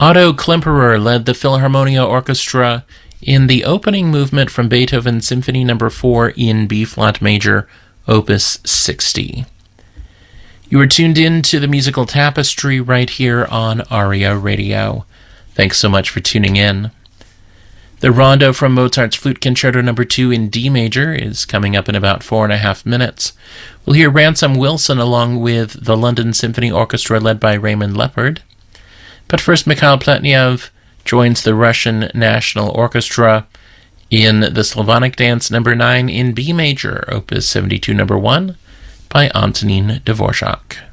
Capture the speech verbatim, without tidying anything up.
Otto Klemperer led the Philharmonia Orchestra in the opening movement from Beethoven's Symphony Number four in B-flat major, Opus sixty. You are tuned in to the Musical Tapestry right here on Aria Radio. Thanks so much for tuning in. The rondo from Mozart's Flute Concerto Number two in D major is coming up in about four and a half minutes. We'll hear Ransom Wilson along with the London Symphony Orchestra led by Raymond Leppard. But first, Mikhail Pletnev joins the Russian National Orchestra in the Slavonic Dance Number nine in B major, Opus seventy-two Number one by Antonin Dvorak.